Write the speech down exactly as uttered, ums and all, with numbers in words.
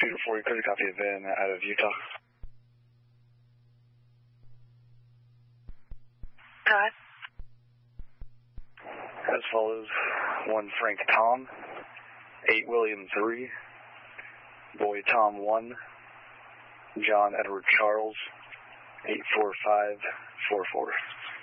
two to four, you could copy of Ben out of Utah. Go ahead. As follows, one Frank Tom, eight William three, Boy Tom one, John Edward Charles, eight four five four four.